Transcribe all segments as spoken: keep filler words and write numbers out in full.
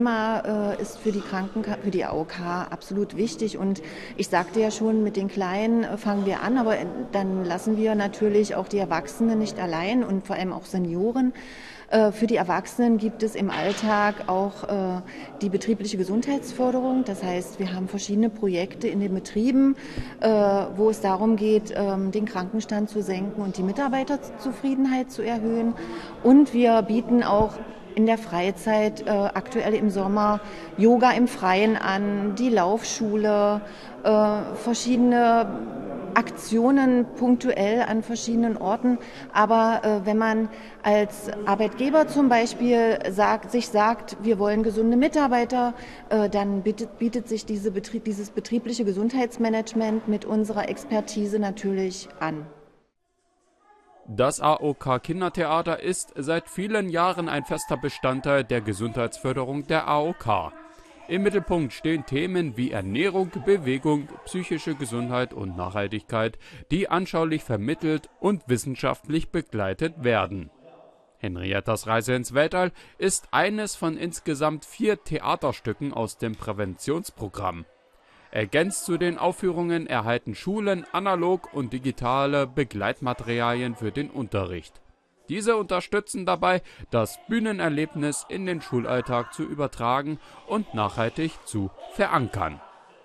Thema äh, ist für die Krankenka für die A O K absolut wichtig, und ich sagte ja schon, mit den Kleinen äh, fangen wir an, aber äh, dann lassen wir natürlich auch die Erwachsenen nicht allein und vor allem auch Senioren. Äh, für die Erwachsenen gibt es im Alltag auch äh, die betriebliche Gesundheitsförderung. Das heißt, wir haben verschiedene Projekte in den Betrieben, äh, wo es darum geht, äh, den Krankenstand zu senken und die Mitarbeiterzufriedenheit zu erhöhen. Und wir bieten auch in der Freizeit, äh, aktuell im Sommer, Yoga im Freien an, die Laufschule, äh, verschiedene Aktionen punktuell an verschiedenen Orten. Aber äh, wenn man als Arbeitgeber zum Beispiel sagt, sich sagt, wir wollen gesunde Mitarbeiter, äh, dann bietet, bietet sich diese Betrieb, dieses betriebliche Gesundheitsmanagement mit unserer Expertise natürlich an. Das A O K-Kindertheater ist seit vielen Jahren ein fester Bestandteil der Gesundheitsförderung der A O K. Im Mittelpunkt stehen Themen wie Ernährung, Bewegung, psychische Gesundheit und Nachhaltigkeit, die anschaulich vermittelt und wissenschaftlich begleitet werden. Henriettas Reise ins Weltall ist eines von insgesamt vier Theaterstücken aus dem Präventionsprogramm. Ergänzt zu den Aufführungen erhalten Schulen analog und digitale Begleitmaterialien für den Unterricht. Diese unterstützen dabei, das Bühnenerlebnis in den Schulalltag zu übertragen und nachhaltig zu verankern.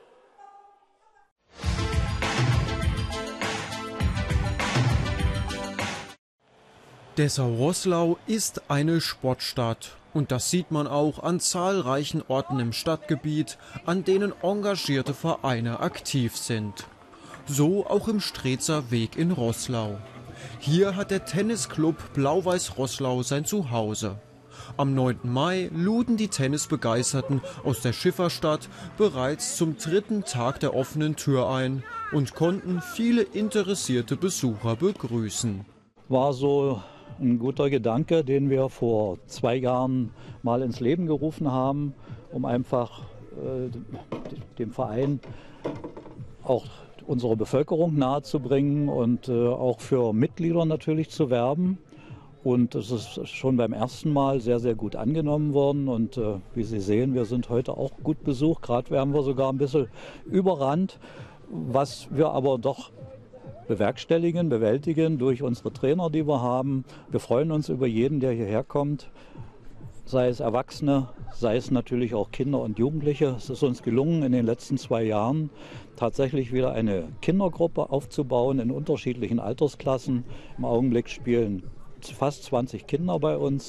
Dessau-Roßlau ist eine Sportstadt. Und das sieht man auch an zahlreichen Orten im Stadtgebiet, an denen engagierte Vereine aktiv sind. So auch im Streetzer Weg in Roßlau. Hier hat der Tennisclub Blau-Weiß Roßlau sein Zuhause. Am neunten Mai luden die Tennisbegeisterten aus der Schifferstadt bereits zum dritten Tag der offenen Tür ein und konnten viele interessierte Besucher begrüßen. War so ein guter Gedanke, den wir vor zwei Jahren mal ins Leben gerufen haben, um einfach äh, dem Verein auch unserer Bevölkerung nahezubringen und äh, auch für Mitglieder natürlich zu werben. Und es ist schon beim ersten Mal sehr, sehr gut angenommen worden. Und äh, wie Sie sehen, wir sind heute auch gut besucht. Gerade werden wir sogar ein bisschen überrannt, was wir aber doch bewerkstelligen, bewältigen durch unsere Trainer, die wir haben. Wir freuen uns über jeden, der hierher kommt, sei es Erwachsene, sei es natürlich auch Kinder und Jugendliche. Es ist uns gelungen, in den letzten zwei Jahren tatsächlich wieder eine Kindergruppe aufzubauen in unterschiedlichen Altersklassen. Im Augenblick spielen fast zwanzig Kinder bei uns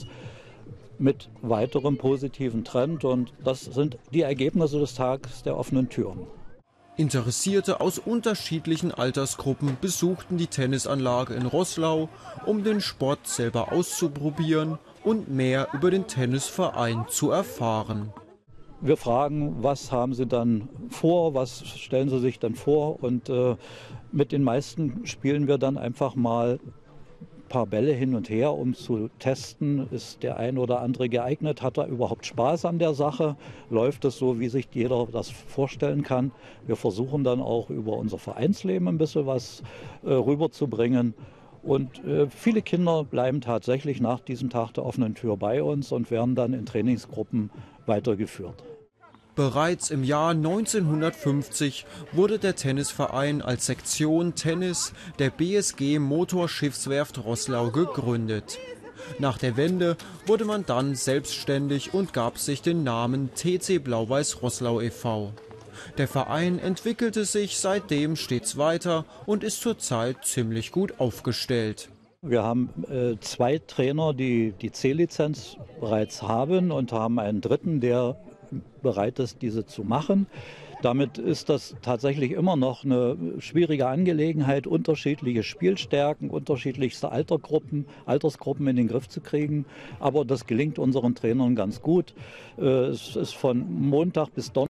mit weiterem positiven Trend, und das sind die Ergebnisse des Tages der offenen Türen. Interessierte aus unterschiedlichen Altersgruppen besuchten die Tennisanlage in Roßlau, um den Sport selber auszuprobieren und mehr über den Tennisverein zu erfahren. Wir fragen, was haben Sie dann vor, was stellen Sie sich dann vor, und äh, mit den meisten spielen wir dann einfach mal ein paar Bälle hin und her, um zu testen, ist der ein oder andere geeignet, hat er überhaupt Spaß an der Sache, läuft es so, wie sich jeder das vorstellen kann. Wir versuchen dann auch über unser Vereinsleben ein bisschen was äh, rüberzubringen. Und äh, viele Kinder bleiben tatsächlich nach diesem Tag der offenen Tür bei uns und werden dann in Trainingsgruppen weitergeführt. Bereits im Jahr neunzehnhundertfünfzig wurde der Tennisverein als Sektion Tennis der B S G Motorschiffswerft Roßlau gegründet. Nach der Wende wurde man dann selbstständig und gab sich den Namen T C Blau-Weiß Roßlau e V Der Verein entwickelte sich seitdem stets weiter und ist zurzeit ziemlich gut aufgestellt. Wir haben äh, zwei Trainer, die die C-Lizenz bereits haben, und haben einen dritten, der bereit ist, diese zu machen. Damit ist das tatsächlich immer noch eine schwierige Angelegenheit, unterschiedliche Spielstärken, unterschiedlichste Altergruppen, Altersgruppen in den Griff zu kriegen. Aber das gelingt unseren Trainern ganz gut. Es ist von Montag bis Donnerstag